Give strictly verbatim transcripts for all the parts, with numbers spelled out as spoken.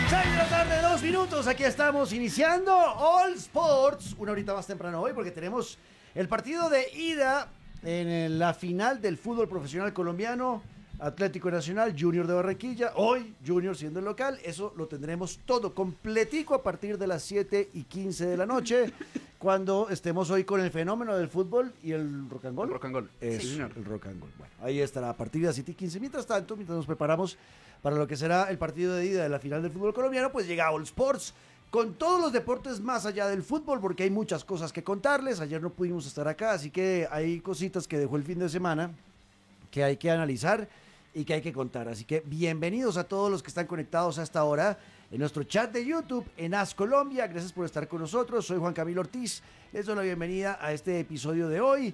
seis de la tarde, dos minutos. Aquí estamos iniciando All Sports. Una horita más temprano hoy porque tenemos el partido de ida en la final del fútbol profesional colombiano. Atlético Nacional, Junior de Barranquilla. Hoy Junior siendo el local. Eso lo tendremos todo completico a partir de las siete y quince de la noche. Cuando estemos hoy con el fenómeno del fútbol y el rock and roll. El rock and roll. Eso, Sí, señor. el rock and roll. Bueno, ahí estará a partir de las siete y quince. Mientras tanto, mientras nos preparamos para lo que será el partido de ida de la final del fútbol colombiano, pues llega All Sports con todos los deportes más allá del fútbol, porque hay muchas cosas que contarles. Ayer no pudimos estar acá, así que hay cositas que dejó el fin de semana que hay que analizar y que hay que contar. Así que bienvenidos a todos los que están conectados hasta ahora en nuestro chat de YouTube en As Colombia. Gracias por estar con nosotros. Soy Juan Camilo Ortiz. Les doy la bienvenida a este episodio de hoy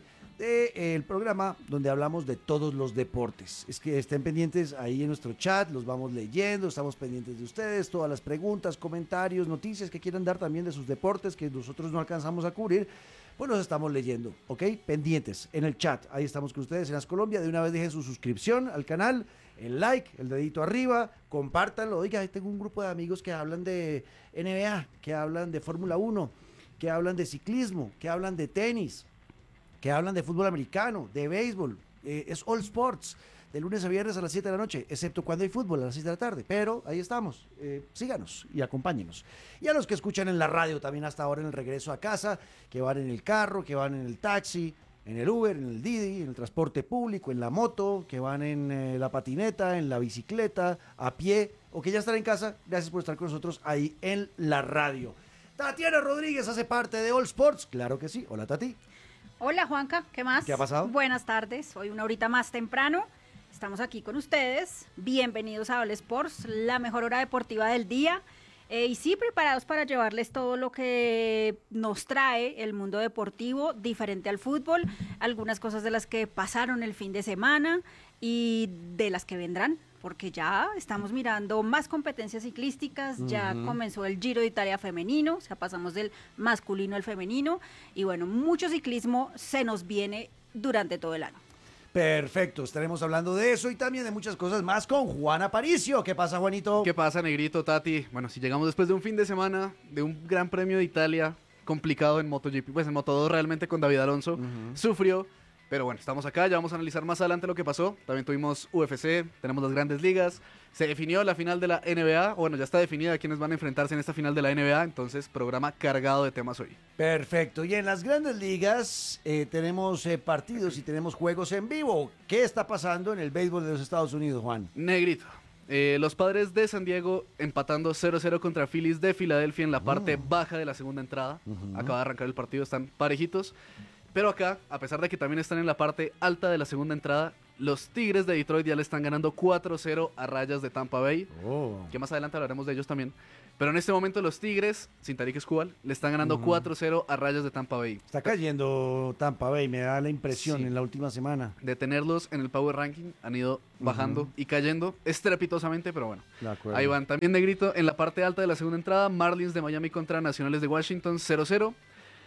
del programa donde hablamos de todos los deportes. Es que estén pendientes ahí en nuestro chat, los vamos leyendo, estamos pendientes de ustedes, todas las preguntas, comentarios, noticias que quieran dar también de sus deportes que nosotros no alcanzamos a cubrir, pues los estamos leyendo, ¿ok? Pendientes en el chat, ahí estamos con ustedes en As Colombia. De una vez dejen su suscripción al canal, el like, el dedito arriba, compártanlo. Oiga, ahí tengo un grupo de amigos que hablan de N B A, que hablan de Fórmula uno, que hablan de ciclismo, que hablan de tenis, que hablan de fútbol americano, de béisbol. Eh, es All Sports, de lunes a viernes a las siete de la noche, excepto cuando hay fútbol a las seis de la tarde, pero ahí estamos. Eh, síganos y acompáñenos. Y a los que escuchan en la radio también hasta ahora en el regreso a casa, que van en el carro, que van en el taxi, en el Uber, en el Didi, en el transporte público, en la moto, que van en eh, la patineta, en la bicicleta, a pie, o que ya están en casa, gracias por estar con nosotros ahí en la radio. Tatiana Rodríguez hace parte de All Sports, claro que sí. Hola, Tati. Hola, Juanca, ¿qué más? ¿Qué ha pasado? Buenas tardes, hoy una horita más temprano, estamos aquí con ustedes, bienvenidos a All Sports, la mejor hora deportiva del día, eh, y sí, preparados para llevarles todo lo que nos trae el mundo deportivo, diferente al fútbol, algunas cosas de las que pasaron el fin de semana y de las que vendrán, porque ya estamos mirando más competencias ciclísticas, uh-huh. Ya comenzó el Giro de Italia femenino, o sea, pasamos del masculino al femenino, y bueno, mucho ciclismo se nos viene durante todo el año. Perfecto, estaremos hablando de eso y también de muchas cosas más con Juan Aparicio. ¿Qué pasa, Juanito? ¿Qué pasa, Negrito, Tati? Bueno, si llegamos después de un fin de semana, de un Gran Premio de Italia complicado en MotoGP, pues en Moto dos realmente con David Alonso, uh-huh. Sufrió. Pero bueno, estamos acá, ya vamos a analizar más adelante lo que pasó. También tuvimos U F C, tenemos las grandes ligas. Se definió la final de la N B A, o bueno, ya está definida quiénes van a enfrentarse en esta final de la N B A, entonces programa cargado de temas hoy. Perfecto, y en las grandes ligas eh, tenemos eh, partidos y tenemos juegos en vivo. ¿Qué está pasando en el béisbol de los Estados Unidos, Juan? Negrito, eh, los Padres de San Diego empatando cero cero contra Phillies de Filadelfia en la parte oh. baja de la segunda entrada. Uh-huh. Acaba de arrancar el partido, están parejitos. Pero acá, a pesar de que también están en la parte alta de la segunda entrada, los Tigres de Detroit ya le están ganando cuatro cero a Rayas de Tampa Bay, oh. que más adelante hablaremos de ellos también. Pero en este momento los Tigres, sin Tarik Skubal, le están ganando uh-huh. cuatro cero a Rayas de Tampa Bay. Está cayendo Tampa Bay, me da la impresión, sí. En la última semana. De tenerlos en el Power Ranking, han ido bajando uh-huh. y cayendo estrepitosamente, pero bueno, ahí van. También, Negrito, en la parte alta de la segunda entrada, Marlins de Miami contra Nacionales de Washington, cero cero.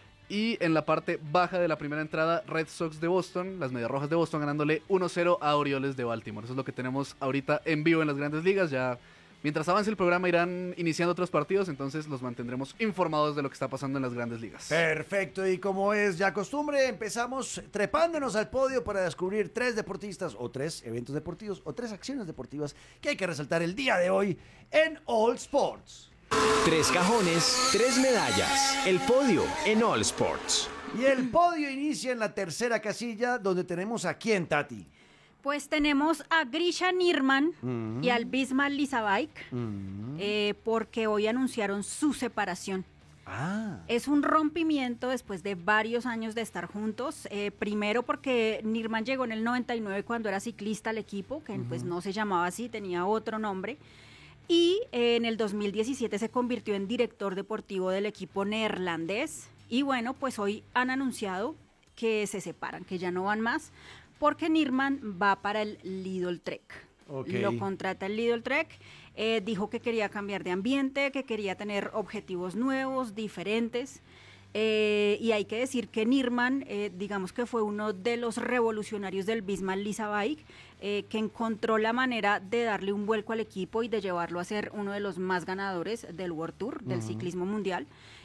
Y en la parte baja de la primera entrada, Red Sox de Boston, las Medias Rojas de Boston, ganándole uno cero a Orioles de Baltimore. Eso es lo que tenemos ahorita en vivo en las grandes ligas. Ya mientras avance el programa irán iniciando otros partidos, entonces los mantendremos informados de lo que está pasando en las grandes ligas. Perfecto, y como es ya costumbre, empezamos trepándonos al podio para descubrir tres deportistas, o tres eventos deportivos, o tres acciones deportivas que hay que resaltar el día de hoy en All Sports. Tres cajones, tres medallas. El podio en All Sports. Y el podio inicia en la tercera casilla, donde tenemos a quién, Tati. Pues tenemos a Grisha Nirman uh-huh. y al Bismal Lisabaik, uh-huh. eh, porque hoy anunciaron su separación. Ah. Es un rompimiento después de varios años de estar juntos. Eh, primero porque Nirman llegó en el noventa y nueve cuando era ciclista al equipo, que uh-huh. pues no se llamaba así, tenía otro nombre. Y eh, en el dos mil diecisiete se convirtió en director deportivo del equipo neerlandés. Y bueno, pues hoy han anunciado que se separan, que ya no van más, porque Nirman va para el Lidl Trek. Okay. Lo contrata el Lidl Trek. Eh, dijo que quería cambiar de ambiente, que quería tener objetivos nuevos, diferentes. Eh, y hay que decir que Nirman, eh, digamos que fue uno de los revolucionarios del Bismarck Lisa Bike, eh, que encontró la manera de darle un vuelco al equipo y de llevarlo a ser uno de los más ganadores del World Tour, del uh-huh. ciclismo mundial.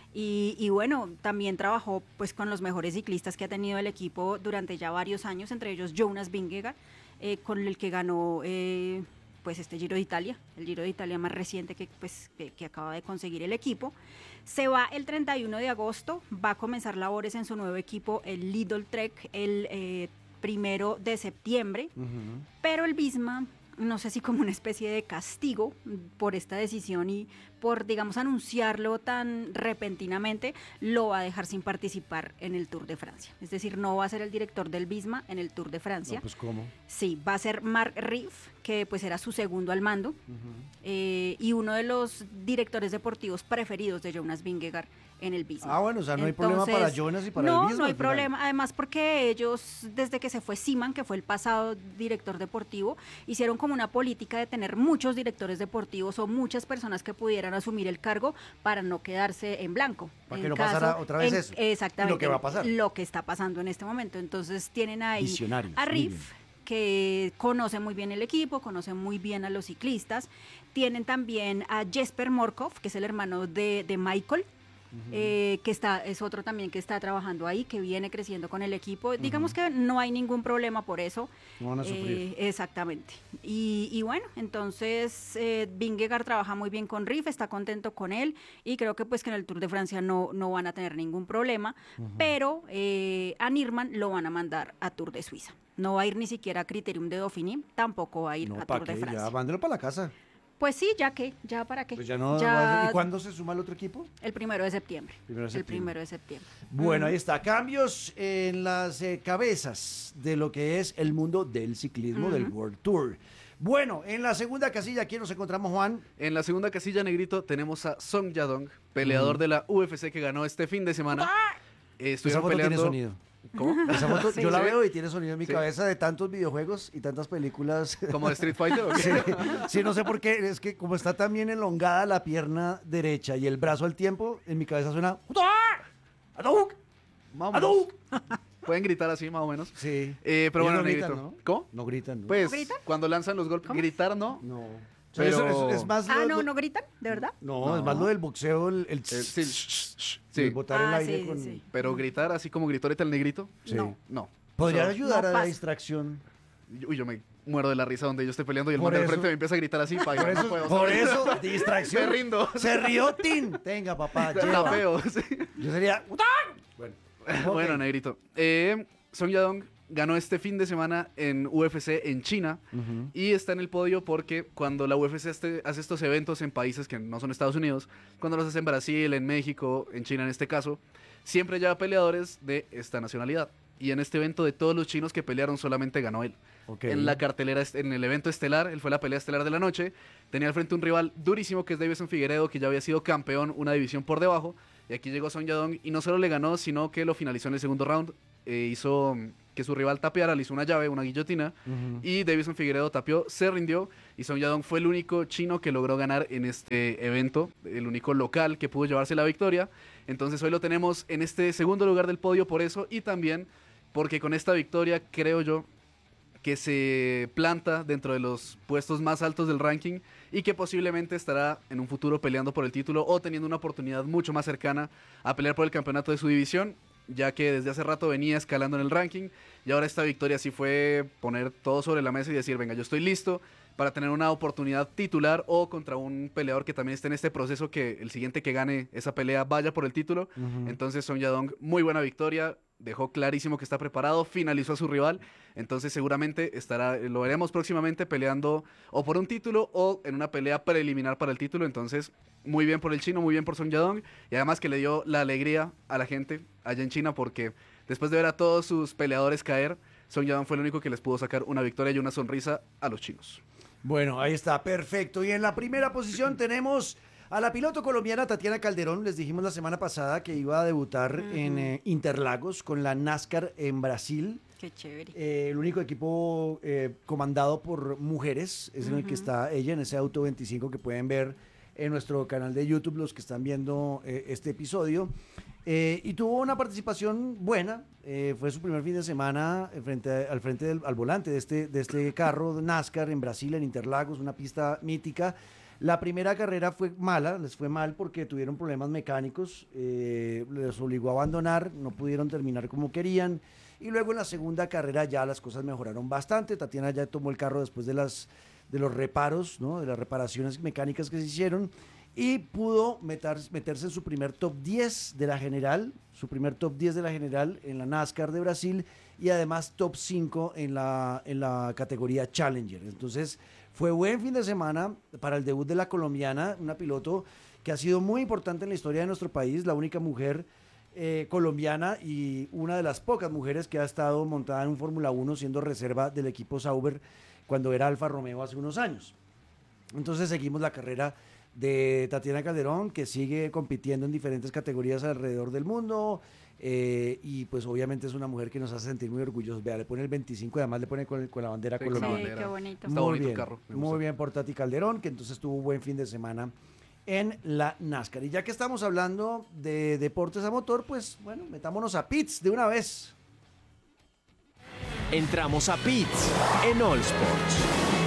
Y, y bueno, también trabajó pues con los mejores ciclistas que ha tenido el equipo durante ya varios años, entre ellos Jonas Vingegaard, eh, con el que ganó eh, pues este Giro de Italia, el Giro de Italia más reciente que, pues, que, que acaba de conseguir el equipo. Se va el treinta y uno de agosto, va a comenzar labores en su nuevo equipo, el Lidl Trek, el eh, primero de septiembre, uh-huh. pero el Visma, no sé si como una especie de castigo por esta decisión y por, digamos, anunciarlo tan repentinamente, lo va a dejar sin participar en el Tour de Francia. Es decir, no va a ser el director del Visma en el Tour de Francia. No, pues, ¿cómo? Sí, va a ser Mark Riff, que pues era su segundo al mando, uh-huh. eh, y uno de los directores deportivos preferidos de Jonas Vingegaard en el Visma. Ah, bueno, o sea, no Entonces, hay problema para Jonas y para no, el Visma. No, no hay problema, además porque ellos, desde que se fue Seaman, que fue el pasado director deportivo, hicieron como una política de tener muchos directores deportivos o muchas personas que pudieran asumir el cargo para no quedarse en blanco. Para en que no caso, pasara otra vez en, eso. Exactamente. Lo que va a pasar. Lo que está pasando en este momento. Entonces tienen ahí a Riff, que conoce muy bien el equipo, conoce muy bien a los ciclistas. Tienen también a Jesper Morkov, que es el hermano de, de Michael, uh-huh. eh, que está, es otro también que está trabajando ahí, que viene creciendo con el equipo. Uh-huh. Digamos que no hay ningún problema por eso. No van a sufrir. Eh, exactamente. Y, y bueno, entonces eh, Vingegaard trabaja muy bien con Riff, está contento con él y creo que pues que en el Tour de Francia no, no van a tener ningún problema, uh-huh. pero eh, a Nirman lo van a mandar a Tour de Suiza. No va a ir ni siquiera a Criterium de Dauphiné, tampoco va a ir no, a Tour qué? de Francia. Ya, mándelo para la casa. Pues sí, ya que, ya para qué. Pues ya no, ya... ¿Y cuándo se suma el otro equipo? El primero de septiembre. Primero de septiembre. El primero de septiembre. Bueno, uh-huh. ahí está. Cambios en las eh, cabezas de lo que es el mundo del ciclismo, uh-huh. del World Tour. Bueno, en la segunda casilla, ¿aquí nos encontramos, Juan? En la segunda casilla, Negrito, tenemos a Song Yadong, peleador uh-huh. de la U F C que ganó este fin de semana. ¡Ah! Eh, estuvieron peleando... tiene sonido. ¿Cómo? Esa foto sí, yo la sí. veo y tiene sonido en mi sí. cabeza de tantos videojuegos y tantas películas. ¿Como de Street Fighter o qué? Sí, sí, no sé por qué, es que como está tan bien elongada la pierna derecha y el brazo al tiempo, en mi cabeza suena ¡Hadouken! ¡Hadouken! Pueden gritar así, más o menos. Sí. Eh, pero bueno, no Negrito. gritan, ¿no? ¿Cómo? No gritan, ¿no? Pues, ¿No gritan? cuando lanzan los golpes, ¿Cómo? gritar, ¿no? No. Pero... Eso es, es más Ah, lo, no, lo- ¿no gritan? ¿De verdad? No, No. es más lo del boxeo, el, el, Eh, sí, el sí. botar el Ah, aire sí, con... sí. Pero gritar así como gritó ahorita el Negrito, Sí. No. no. Podría Eso- ayudar no a la pasa. Uy, distracción. yo me muero de la risa donde yo estoy peleando y el Por man del eso- frente me empieza a gritar así. Pa, Por no eso, puedo, por ¿sabes? eso, distracción. Me rindo. Se rió Tin. Tenga, papá, lleva. Tapeo, sí. Yo sería... Bueno, Bueno, ok. Negrito. Eh, Song Yadong ganó este fin de semana en U F C en China Ujú. y está en el podio porque cuando la U F C este- hace estos eventos en países que no son Estados Unidos, cuando los hace en Brasil, en México, en China en este caso, siempre lleva peleadores de esta nacionalidad. Y en este evento, de todos los chinos que pelearon, solamente ganó él. Ok. En la cartelera, est- en el evento estelar, él fue la pelea estelar de la noche, tenía al frente un rival durísimo que es Davison Figueiredo, que ya había sido campeón una división por debajo, y aquí llegó Song Yadong y no solo le ganó, sino que lo finalizó en el segundo round, eh, hizo mm, que su rival tapeara, le hizo una llave, una guillotina, Ujú. y Davison Figueiredo tapeó, se rindió, y Song Yadong fue el único chino que logró ganar en este evento, el único local que pudo llevarse la victoria. Entonces hoy lo tenemos en este segundo lugar del podio por eso, y también porque con esta victoria creo yo que se planta dentro de los puestos más altos del ranking y que posiblemente estará en un futuro peleando por el título o teniendo una oportunidad mucho más cercana a pelear por el campeonato de su división, ya que desde hace rato venía escalando en el ranking y ahora esta victoria sí fue poner todo sobre la mesa y decir, venga, yo estoy listo para tener una oportunidad titular o contra un peleador que también esté en este proceso, que el siguiente que gane esa pelea vaya por el título. Ujú. Entonces Song Yadong, muy buena victoria, dejó clarísimo que está preparado, finalizó a su rival, entonces seguramente estará, lo veremos próximamente peleando o por un título o en una pelea preliminar para el título. Entonces muy bien por el chino, muy bien por Song Yadong, y además que le dio la alegría a la gente allá en China, porque después de ver a todos sus peleadores caer, Song Yadong fue el único que les pudo sacar una victoria y una sonrisa a los chinos. Bueno, ahí está, perfecto. Y en la primera posición tenemos a la piloto colombiana Tatiana Calderón. Les dijimos la semana pasada que iba a debutar Ujú. en eh, Interlagos con la NASCAR en Brasil. Qué chévere. Eh, el único equipo eh, comandado por mujeres es en el que Ujú. está ella, en ese auto veinticinco que pueden ver en nuestro canal de YouTube los que están viendo eh, este episodio. Eh, y tuvo una participación buena, eh, fue su primer fin de semana frente a, al frente del, al volante de este, de este carro de NASCAR en Brasil, en Interlagos, una pista mítica. La primera carrera fue mala, les fue mal porque tuvieron problemas mecánicos, eh, les obligó a abandonar, no pudieron terminar como querían. Y luego en la segunda carrera ya las cosas mejoraron bastante. Tatiana ya tomó el carro después de, las, de los reparos, ¿no? De las reparaciones mecánicas que se hicieron. Y pudo meter, meterse en su primer top diez de la general, su primer top diez de la general en la NASCAR de Brasil y además top cinco en la, en la categoría Challenger. Entonces fue buen fin de semana para el debut de la colombiana, una piloto que ha sido muy importante en la historia de nuestro país, la única mujer eh, colombiana y una de las pocas mujeres que ha estado montada en un Fórmula uno siendo reserva del equipo Sauber cuando era Alfa Romeo hace unos años. Entonces seguimos la carrera de Tatiana Calderón, que sigue compitiendo en diferentes categorías alrededor del mundo, eh, y pues obviamente es una mujer que nos hace sentir muy orgullosos. Vea, le pone el veinticinco y además le pone con, con la bandera Sí, colombiana. Sí, qué bonito. Está Muy bonito bien, el carro. me muy gusta. bien por Tati Calderón, que entonces tuvo un buen fin de semana en la NASCAR. Y ya que estamos hablando de deportes a motor, pues bueno, metámonos a pits de una vez. Entramos a Pits en All Sports.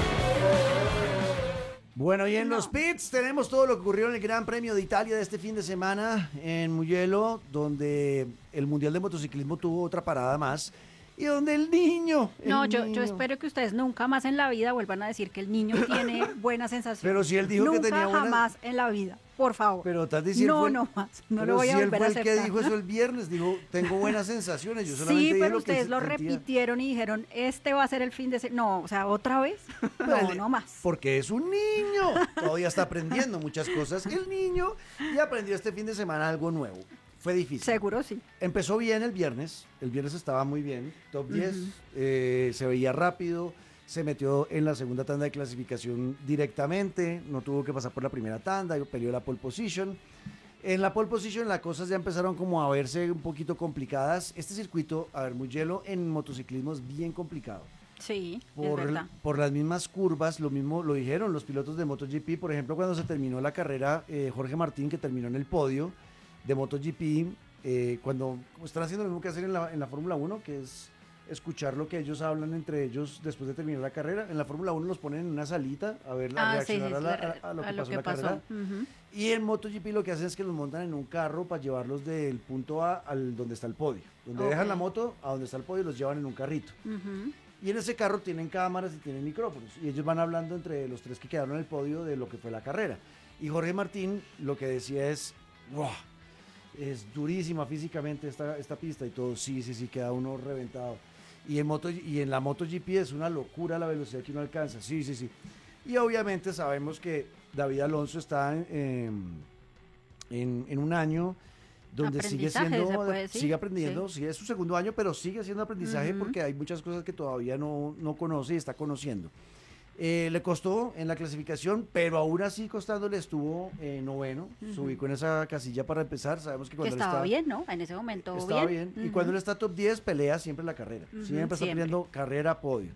Bueno, y en No. los pits tenemos todo lo que ocurrió en el Gran Premio de Italia de este fin de semana en Mugello, donde el Mundial de Motociclismo tuvo otra parada más y donde el niño... el No, yo, niño- yo espero que ustedes nunca más en la vida vuelvan a decir que el niño tiene buena sensación. Pero si él dijo que nunca, tenía buena- jamás en la vida, por favor. Pero estás diciendo... no, fue- no más. No pero lo voy si a él volver fue a el aceptar. que dijo eso el viernes, dijo, tengo buenas sensaciones, yo solamente Sí, dije pero lo que ustedes lo sentía. repitieron y dijeron, este va a ser el fin de semana. No, o sea, ¿otra vez? No, no más. Porque es un niño, todavía está aprendiendo muchas cosas. El niño y aprendió este fin de semana algo nuevo. Fue difícil. Seguro sí. Empezó bien el viernes, el viernes estaba muy bien, top diez, Ujú. eh, se veía rápido, se metió en la segunda tanda de clasificación directamente, no tuvo que pasar por la primera tanda, peleó la pole position. En la pole position las cosas ya empezaron como a verse un poquito complicadas. Este circuito, a ver, Mugello en motociclismo es bien complicado. Sí, es Por, verdad. por las mismas curvas, lo mismo lo dijeron los pilotos de MotoGP, por ejemplo, cuando se terminó la carrera, eh, Jorge Martín, que terminó en el podio de MotoGP, eh, cuando están haciendo lo mismo que hacen en la, en la Fórmula uno, que es escuchar lo que ellos hablan entre ellos después de terminar la carrera. En la Fórmula uno los ponen en una salita a ver la Ah, sí, sí, reaccionar sí, a, la- la- a- a lo que a lo pasó que en la pasó. carrera. Ujú. Y en MotoGP lo que hacen es que los montan en un carro para llevarlos del punto A al donde está el podio. Donde Ok. dejan la moto a donde está el podio los llevan en un carrito. Ujú. Y en ese carro tienen cámaras y tienen micrófonos. Y ellos van hablando entre los tres que quedaron en el podio de lo que fue la carrera. Y Jorge Martín lo que decía es, ¡wow! Es durísima físicamente esta, esta pista y todo. Sí, sí, sí, queda uno reventado. Y en, moto, y en la MotoGP es una locura la velocidad que uno alcanza. Sí, sí, sí. Y obviamente sabemos que David Alonso está en, en, en un año donde sigue Aprendizaje, siendo, se puede decir. sigue aprendiendo, Sí. sí, es su segundo año, pero sigue haciendo aprendizaje Ujú. porque hay muchas cosas que todavía no, no conoce y está conociendo. Eh, le costó en la clasificación, pero aún así costándole estuvo eh, noveno, se Ujú. ubicó en esa casilla para empezar, sabemos que Que cuando él estaba está, bien, ¿no? En ese momento estaba bien. bien, y Ujú. cuando él está top diez pelea siempre la carrera, Ujú, siempre está siempre. peleando carrera, podio.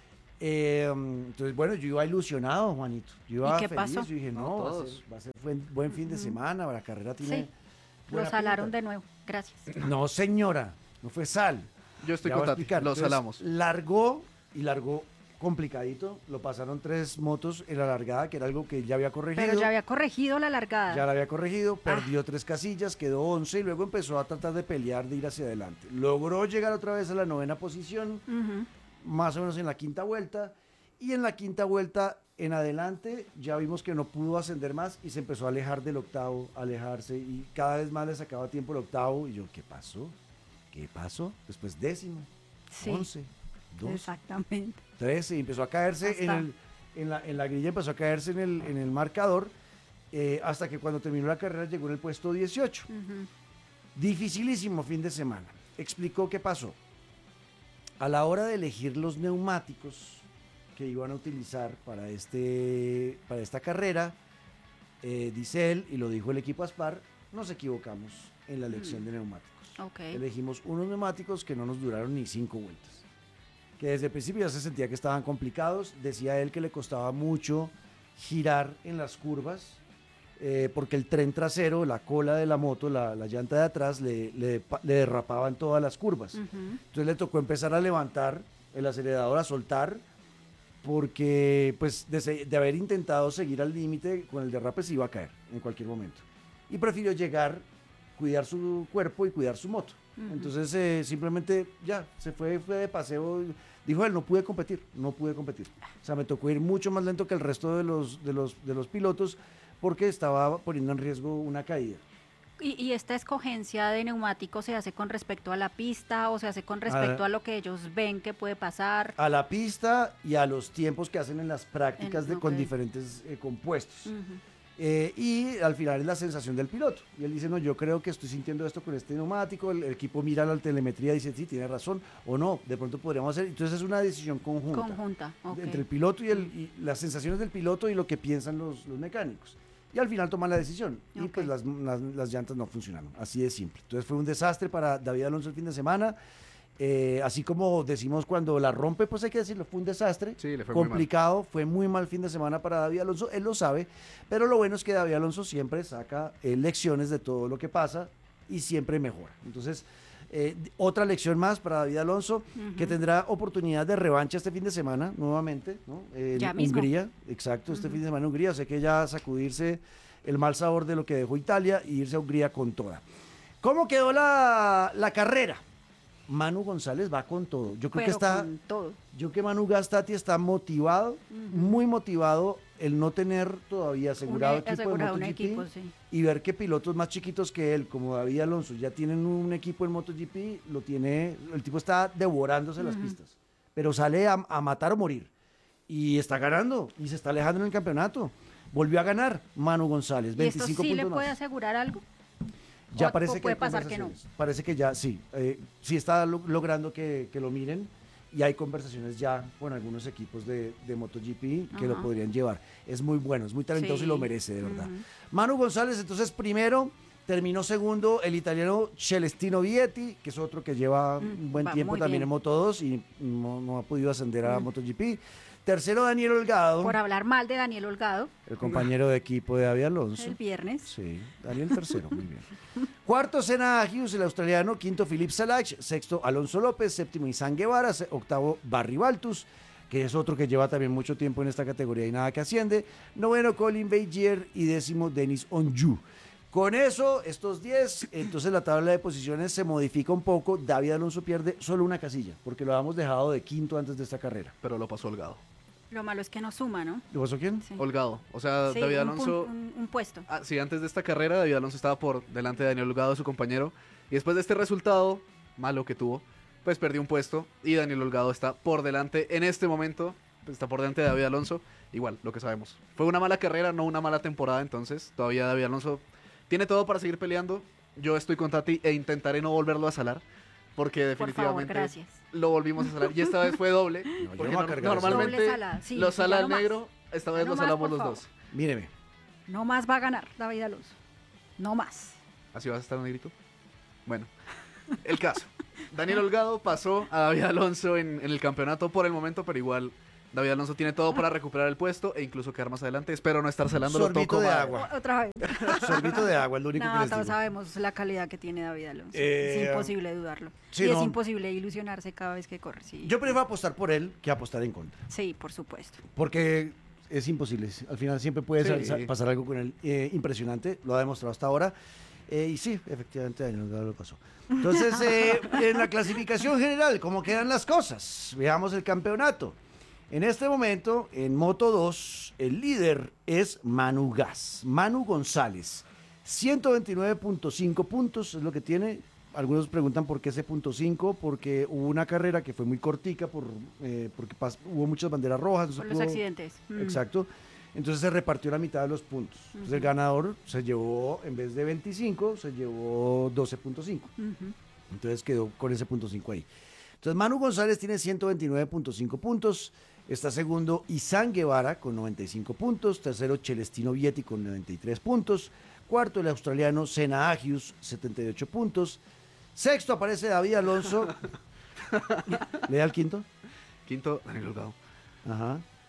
Eh, entonces, bueno, yo iba ilusionado, Juanito, yo iba ¿Y qué feliz, pasó? yo dije, No, no, va a todos. ser, va a ser buen, buen fin de Ujú. semana, la carrera tiene Sí, buena Lo salaron pinta. de nuevo. Gracias. No, señora, no fue sal. Yo estoy Ya con voy a Tati, explicar. lo Entonces, salamos. Largó y largó complicadito. Lo pasaron tres motos en la largada, que era algo que ya había corregido. Pero ya había corregido la largada. Ya la había corregido, Ah. perdió tres casillas, quedó once y luego empezó a tratar de pelear, de ir hacia adelante. Logró llegar otra vez a la novena posición, Ujú. más o menos en la quinta vuelta. Y en la quinta vuelta en adelante ya vimos que no pudo ascender más y se empezó a alejar del octavo, a alejarse y cada vez más le sacaba tiempo el octavo. Y yo, ¿qué pasó? ¿Qué pasó? Después décimo, Sí, once, doce, exactamente. trece y empezó a caerse en, Hasta- el, en, la, en la grilla, empezó a caerse en el, en el marcador eh, hasta que cuando terminó la carrera llegó en el puesto dieciocho. Ujú. Dificilísimo fin de semana. Explicó qué pasó. A la hora de elegir los neumáticos que iban a utilizar para, este, para esta carrera, eh, dice él, y lo dijo el equipo Aspar, nos equivocamos en la elección de neumáticos. Ok. Elegimos unos neumáticos que no nos duraron ni cinco vueltas. Que desde el principio ya se sentía que estaban complicados. Decía él que le costaba mucho girar en las curvas eh, porque el tren trasero, la cola de la moto, la, la llanta de atrás, le, le, le derrapaba en todas las curvas. Uh-huh. Entonces le tocó empezar a levantar el acelerador, a soltar, porque pues de, de haber intentado seguir al límite con el derrape se iba a caer en cualquier momento. Y prefirió llegar, cuidar su cuerpo y cuidar su moto. Uh-huh. Entonces eh, simplemente ya, se fue, fue de paseo. Dijo él, no pude competir, no pude competir. O sea, me tocó ir mucho más lento que el resto de los, de los, de los pilotos porque estaba poniendo en riesgo una caída. ¿Y, y esta escogencia de neumáticos se hace con respecto a la pista o se hace con respecto a, a lo que ellos ven que puede pasar? A la pista y a los tiempos que hacen en las prácticas en, de, okay. con diferentes eh, compuestos. Uh-huh. Eh, y al final es la sensación del piloto. Y él dice, no, yo creo que estoy sintiendo esto con este neumático. El, el equipo mira la telemetría y dice, sí, tiene razón, o no, de pronto podríamos hacer. Entonces es una decisión conjunta. Conjunta, okay. Entre el piloto y, el, y las sensaciones del piloto y lo que piensan los, los mecánicos. Y al final toman la decisión. Okay. Y pues las, las, las llantas no funcionaron. Así de simple. Entonces fue un desastre para David Alonso el fin de semana. Eh, así como decimos cuando la rompe, pues hay que decirlo, fue un desastre, sí, le fue complicado, muy mal. Fue muy mal fin de semana para David Alonso, él lo sabe, pero lo bueno es que David Alonso siempre saca eh, lecciones de todo lo que pasa y siempre mejora. Entonces, eh, otra lección más para David Alonso, uh-huh. que tendrá oportunidad de revancha este fin de semana, nuevamente, ¿no? En ya mismo. Hungría, exacto, este uh-huh. fin de semana en Hungría, sé que ya sacudirse el mal sabor de lo que dejó Italia y irse a Hungría con toda. ¿Cómo quedó la, la carrera? Manu González va con todo. Yo creo Pero que está. Con todo. Yo que Manu Gastati está motivado, uh-huh. muy motivado el no tener todavía asegurado un, equipo asegurado de MotoGP equipo, sí. y ver que pilotos más chiquitos que él, como David Alonso, ya tienen un equipo en MotoGP, lo tiene, el tipo está devorándose uh-huh. las pistas, pero sale a, a matar o morir y está ganando y se está alejando en el campeonato. Volvió a ganar Manu González, veinticinco ¿Y esto sí puntos le puede más. asegurar algo? Ya o, parece o que puede pasar que no. Parece que ya sí, eh, sí está lo, logrando que, que lo miren y hay conversaciones ya con algunos equipos de, de MotoGP que uh-huh. lo podrían llevar. Es muy bueno, es muy talentoso sí. y lo merece, de verdad. Uh-huh. Manu González, entonces primero, terminó segundo el italiano Celestino Vietti, que es otro que lleva uh-huh. un buen Va tiempo también bien. en Moto dos y no, no ha podido ascender a uh-huh. MotoGP. Tercero, Daniel Holgado. Por hablar mal de Daniel Holgado. El compañero de equipo de David Alonso. El viernes. Sí, Daniel tercero, muy bien. Cuarto, Senna Agius, el australiano. Quinto, Philippe Salach. Sexto, Alonso López. Séptimo, Izan Guevara. Octavo, Barry Baltus, que es otro que lleva también mucho tiempo en esta categoría y nada que asciende. Noveno, Colin Begier. Y décimo, Denis Onju. Con eso, estos diez, entonces la tabla de posiciones se modifica un poco. David Alonso pierde solo una casilla, porque lo habíamos dejado de quinto antes de esta carrera. Pero lo pasó Holgado. Lo malo es que no suma, ¿no? ¿Lo pasó quién? Sí. Holgado. O sea, sí, David un Alonso... Pun, un, un puesto. Ah, sí, antes de esta carrera, David Alonso estaba por delante de Daniel Holgado, su compañero. Y después de este resultado malo que tuvo, pues perdió un puesto. Y Daniel Holgado está por delante, en este momento, pues está por delante de David Alonso. Igual, lo que sabemos. Fue una mala carrera, no una mala temporada, entonces todavía David Alonso tiene todo para seguir peleando. Yo estoy con Tati e intentaré no volverlo a salar. Porque definitivamente Por favor, lo volvimos a salar. Y esta vez fue doble. No, porque no no, normalmente sí, lo sí, sala el no negro. Más. Esta vez no lo más, salamos los favor. dos. Míreme. No más va a ganar David Alonso. No más. ¿Así vas a estar, negrito? Bueno, el caso. Daniel Holgado pasó a David Alonso en, en el campeonato por el momento, pero igual David Alonso tiene todo para recuperar el puesto e incluso quedar más adelante. Espero no estar salando lo toco de mal. agua. O, otra vez. Sorbito de agua, es lo único no, que les todos digo. sabemos la calidad que tiene David Alonso. Eh, es imposible dudarlo. Sí, y no. es imposible ilusionarse cada vez que corre. Sí. Yo prefiero apostar por él que apostar en contra. Sí, por supuesto. Porque es imposible. Al final siempre puede Sí. sal- pasar algo con él eh, impresionante. Lo ha demostrado hasta ahora. Eh, y sí, efectivamente, Daniel Holgado lo pasó. Entonces, eh, en la clasificación general, ¿cómo quedan las cosas? Veamos el campeonato. En este momento, en Moto dos, el líder es Manu Gas, Manu González. ciento veintinueve punto cinco puntos es lo que tiene. Algunos preguntan por qué ese punto cinco, porque hubo una carrera que fue muy cortica, por, eh, porque pas- hubo muchas banderas rojas. no se Por los pudo- accidentes. Mm. Exacto. Entonces se repartió la mitad de los puntos. Entonces el Ujú. ganador se llevó, en vez de veinticinco, se llevó doce punto cinco. Ujú. Entonces quedó con ese punto cinco ahí. Entonces Manu González tiene ciento veintinueve punto cinco puntos. Está segundo Izan Guevara con noventa y cinco puntos. Tercero Celestino Vietti con noventa y tres puntos. Cuarto el australiano Senna Agius, setenta y ocho puntos. Sexto aparece David Alonso. ¿Le da el quinto? Quinto, Daniel Holgado. Ajá.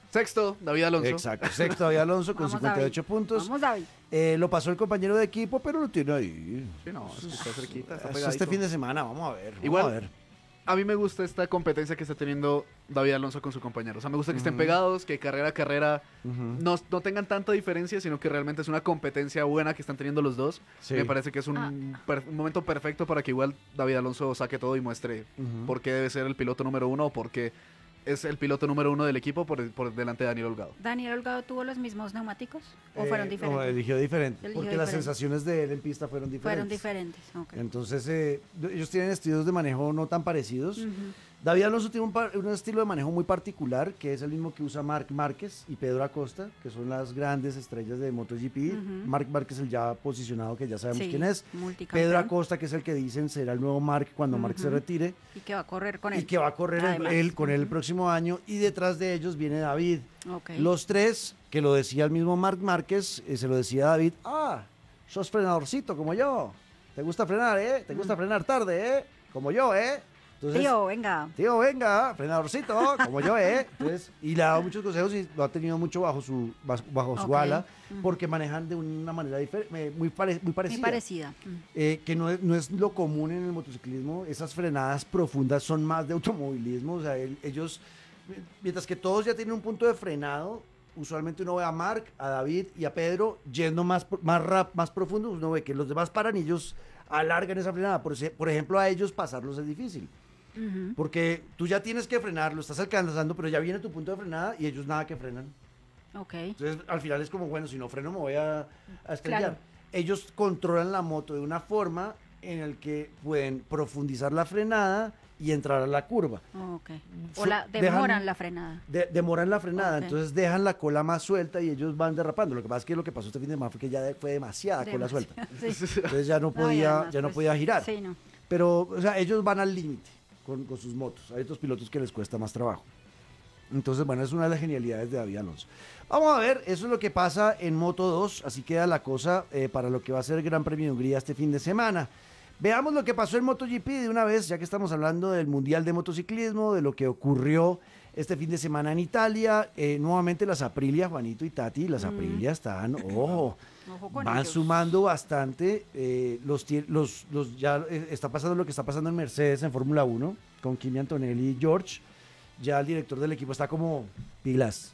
Sexto, David Alonso. Exacto, sexto David Alonso con Vamos, cincuenta y ocho David. puntos. Vamos, David. Eh, lo pasó el compañero de equipo, pero lo tiene ahí. Sí, no, es que está cerquita, está Es pegadito. este fin de semana, vamos a ver. Vamos Igual, a ver. A mí me gusta esta competencia que está teniendo David Alonso con su compañero. O sea, me gusta que estén pegados, que carrera a carrera Ujú. no, no tengan tanta diferencia, sino que realmente es una competencia buena que están teniendo los dos. Sí. Me parece que es un, per- un momento perfecto para que igual David Alonso saque todo y muestre Ujú. por qué debe ser el piloto número uno o por qué es el piloto número uno del equipo por, por delante de Daniel Holgado. ¿Daniel Holgado tuvo los mismos neumáticos o Eh, fueron no, diferentes? eligió diferente, Eligió porque las diferente. sensaciones de él en pista fueron diferentes. Fueron diferentes, ok. Entonces, eh, ellos tienen estilos de manejo no tan parecidos. Ujú. David Alonso tiene un, par- un estilo de manejo muy particular, que es el mismo que usa Marc Márquez y Pedro Acosta, que son las grandes estrellas de MotoGP. Ujú. Marc Márquez, el ya posicionado, que ya sabemos Sí, quién es. multicampeón. Pedro Acosta, que es el que dicen será el nuevo Marc cuando Marc se Ujú. retire. Y que va a correr con él. Y que va a correr el- Además. él con él el Ujú. próximo año. Y detrás de ellos viene David. Ok. Los tres, que lo decía el mismo Marc Márquez, eh, se lo decía David, ah, sos frenadorcito como yo. ¿Te gusta frenar, eh? ¿Te gusta frenar tarde, eh? Como yo, eh? Entonces, Tío, venga. Tío, venga, frenadorcito, como yo, ¿eh? Entonces, y le ha dado muchos consejos y lo ha tenido mucho bajo su, bas- bajo su Ok. ala, Ujú. porque manejan de una manera diferente, muy, pare- muy parecida. Muy parecida. Mm. Eh, que no es, no es lo común en el motociclismo. Esas frenadas profundas son más de automovilismo. O sea, el- ellos, mientras que todos ya tienen un punto de frenado, usualmente uno ve a Marc, a David y a Pedro yendo más, pro- más, rap, más profundo. Uno ve que los demás paran y ellos alargan esa frenada. Por, ese- por ejemplo, a ellos pasarlos es difícil. Ujú. Porque tú ya tienes que frenar, lo estás alcanzando, pero ya viene tu punto de frenada y ellos nada que frenan. Ok. Entonces, al final es como, bueno, si no freno me voy a, a estrellar. Claro. Ellos controlan la moto de una forma en el que pueden profundizar la frenada y entrar a la curva. Ok. O Fu- la dejan- demoran la frenada. De- demoran la frenada, Ok. entonces dejan la cola más suelta y ellos van derrapando. Lo que pasa es que lo que pasó este fin de semana fue que ya de- fue demasiada cola Demasiado. suelta. Sí. Entonces ya no No, y podía, además, ya no pues, podía girar. Sí, no. Pero, o sea, ellos van al límite con, con sus motos. Hay otros pilotos que les cuesta más trabajo. Entonces, bueno, es una de las genialidades de David Alonso. Vamos a ver, eso es lo que pasa en Moto dos. Así queda la cosa eh, para lo que va a ser el Gran Premio de Hungría este fin de semana. Veamos lo que pasó en MotoGP de una vez, ya que estamos hablando del Mundial de Motociclismo, de lo que ocurrió este fin de semana en Italia. Eh, nuevamente las Aprilia, Juanito y Tati, las Aprilia están, ojo, Ojo con van ellos. sumando bastante. eh, los, tie- los, los, ya eh, está pasando lo que está pasando en Mercedes en Fórmula uno, con Kimi Antonelli y George. Ya el director del equipo está como, pilas,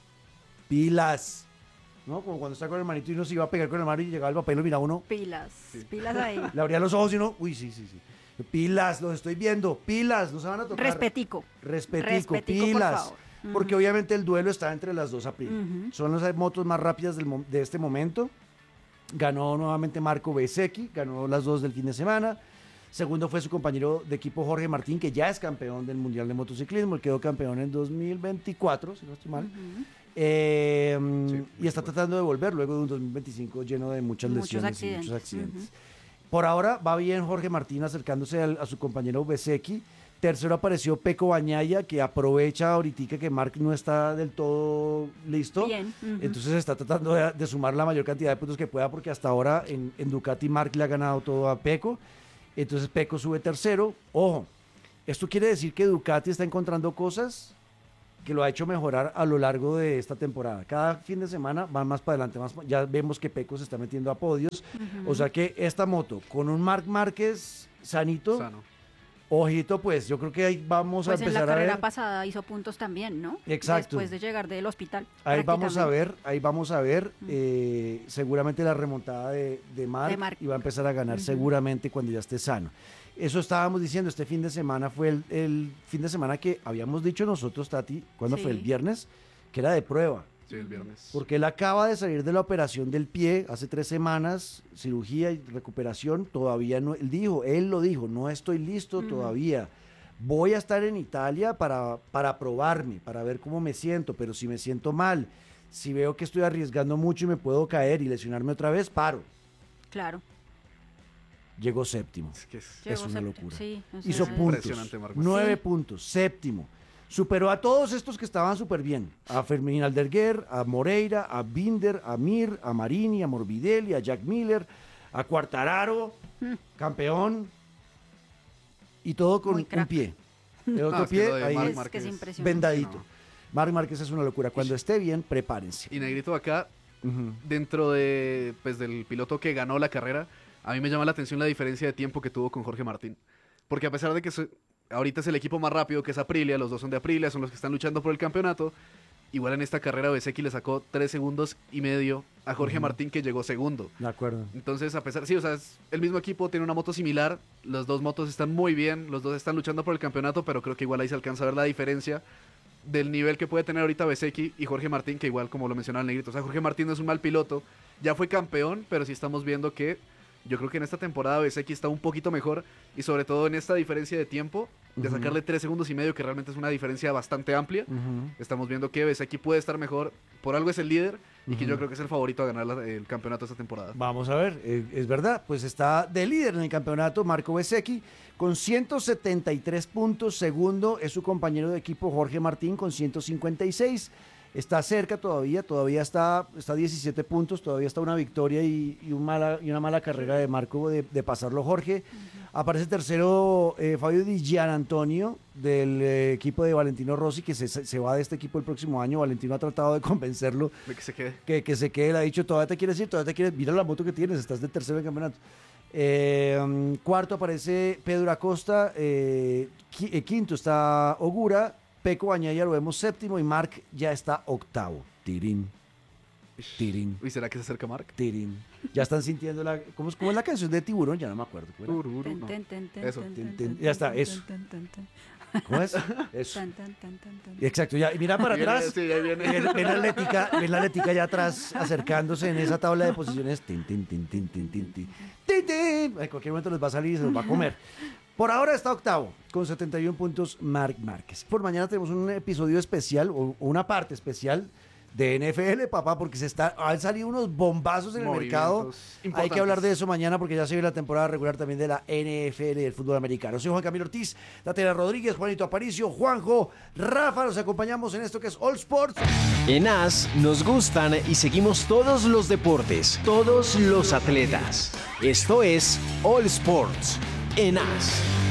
pilas. ¿No? Como cuando está con el manito y uno se iba a pegar con el mano y llegaba el papel y lo mira uno, Pilas. Pilas ahí. le abría los ojos y uno, uy, sí, sí, sí. Pilas, los estoy viendo, pilas, no se van a tocar. Respetico. Respetico, Respetico, por pilas. favor. Ujú. Porque obviamente el duelo está entre las dos Aprilia. Ujú. Son las motos más rápidas del mo- de este momento. Ganó nuevamente Marco Bezzecchi, ganó las dos del fin de semana. Segundo fue su compañero de equipo Jorge Martín, que ya es campeón del Mundial de Motociclismo. Él quedó campeón en dos mil veinticuatro, si no estoy mal. Ujú. Eh, Sí, y está veinticuatro. tratando de volver luego de un dos mil veinticinco lleno de muchas Muchos lesiones accidentes. y muchos accidentes. Por ahora va bien Jorge Martín acercándose al- a su compañero Bezzecchi. Tercero apareció Pecco Bagnaia, que aprovecha ahorita que Marc no está del todo listo. Bien. Ujú. Entonces está tratando de, de sumar la mayor cantidad de puntos que pueda, porque hasta ahora en, en Ducati Marc le ha ganado todo a Pecco. Entonces Pecco sube tercero. Ojo, esto quiere decir que Ducati está encontrando cosas que lo ha hecho mejorar a lo largo de esta temporada. Cada fin de semana van más para adelante. Más, pa- ya vemos que Pecco se está metiendo a podios. Ujú. O sea que esta moto con un Marc Márquez sanito, Sano. ojito, pues yo creo que ahí vamos Pues a en la empezar a carrera ver. pasada hizo puntos también, ¿no? Exacto. Después de llegar del hospital. Ahí vamos a prácticamente. ver, ahí vamos a ver eh, seguramente la remontada de, de Marc, De Marc. y va a empezar a ganar Ujú. seguramente cuando ya esté sano. Eso estábamos diciendo, este fin de semana fue el, el fin de semana que habíamos dicho nosotros, Tati, cuando fue el Sí. viernes, que era de prueba, Sí, el viernes. porque él acaba de salir de la operación del pie hace tres semanas, cirugía y recuperación, todavía no, él dijo, él lo dijo, no estoy listo Ujú. todavía. Voy a estar en Italia para, para probarme, para ver cómo me siento, pero si me siento mal, si veo que estoy arriesgando mucho y me puedo caer y lesionarme otra vez, paro. Claro. Llegó séptimo. Es que es- Llegó Es una séptimo. locura. Sí, o Hizo sea, puntos. Impresionante, Marc. Nueve Sí. puntos, séptimo. Superó a todos estos que estaban súper bien. A Fermín Alderguer, a Moreira, a Binder, a Mir, a Marini, a Morbidelli, a Jack Miller, a Quartararo, Mm. campeón. Y todo con Muy un crack. pie. El otro No, es que pie lo de ahí Marc Es que es Márquez- impresionante. vendadito. No. Marc Márquez es una locura. Cuando esté bien, prepárense. Y Negrito, acá, uh-huh. dentro de, pues, del piloto que ganó la carrera, a mí me llama la atención la diferencia de tiempo que tuvo con Jorge Martín. Porque a pesar de que se, ahorita es el equipo más rápido, que es Aprilia, los dos son de Aprilia, son los que están luchando por el campeonato, igual en esta carrera Bezzecchi le sacó tres segundos y medio a Jorge uh-huh. Martín, que llegó segundo. De acuerdo. Entonces, a pesar, sí, o sea, es el mismo equipo, tiene una moto similar, las dos motos están muy bien, los dos están luchando por el campeonato, pero creo que igual ahí se alcanza a ver la diferencia del nivel que puede tener ahorita Bezzecchi y Jorge Martín, que igual, como lo mencionaba el Negrito, o sea, Jorge Martín no es un mal piloto, ya fue campeón, pero sí estamos viendo que yo creo que en esta temporada Bezzecchi está un poquito mejor, y sobre todo en esta diferencia de tiempo, de uh-huh. sacarle tres segundos y medio, que realmente es una diferencia bastante amplia. Uh-huh. Estamos viendo que Bezzecchi puede estar mejor, por algo es el líder, y uh-huh. que yo creo que es el favorito a ganar la, el campeonato esta temporada. Vamos a ver, eh, es verdad, pues está de líder en el campeonato Marco Bezzecchi con ciento setenta y tres puntos, segundo es su compañero de equipo Jorge Martín con ciento cincuenta y seis. Está cerca todavía, todavía está, está a diecisiete puntos, todavía está una victoria y, y, un mala, y una mala carrera de Marco de, de pasarlo Jorge. Uh-huh. Aparece tercero eh, Fabio Di Gianantonio del eh, equipo de Valentino Rossi, que se, se va de este equipo el próximo año. Valentino ha tratado de convencerlo de que se quede. Que, que se quede, le ha dicho, todavía te quieres ir, todavía te quieres, mira la moto que tienes, estás de tercero en el campeonato. Eh, um, cuarto aparece Pedro Acosta, eh, qu- quinto está Ogura, Peco Bañaya lo vemos séptimo y Marc ya está octavo. Tirín. Tirín. ¿Y será que se acerca Marc? Tirín. Ya están sintiendo la... ¿Cómo es, cómo es la canción de Tiburón? Ya no me acuerdo. ¿Cómo era? Uru, no. Eso. Ten, ten, ya está, eso. ¿Cómo es? Eso. Exacto, ya. Mira para atrás. Sí, ahí viene. Ven, ven la Atlética, ven la Atlética ya atrás, acercándose en esa tabla de posiciones. Tin, tin, tin, tin, tin, tin, tin, tin, tin. En cualquier momento les va a salir y se los va a comer. Por ahora está octavo, con setenta y uno puntos Marc Márquez. Por mañana tenemos un episodio especial, o una parte especial de N F L, papá, porque se está, han salido unos bombazos en el mercado. Hay que hablar de eso mañana porque ya se viene la temporada regular también de la N F L del fútbol americano. Soy Juan Camilo Ortiz, Tatiana Rodríguez, Juanito Aparicio, Juanjo, Rafa, los acompañamos en esto que es All Sports. En A S nos gustan y seguimos todos los deportes, todos los atletas. Esto es All Sports en A S.